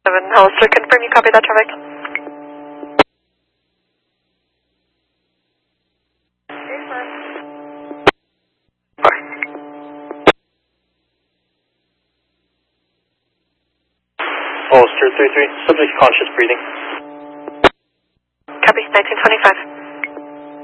Hollister, confirm you copy that traffic. Hollister 3-3, subject conscious breathing. Copy, 1925.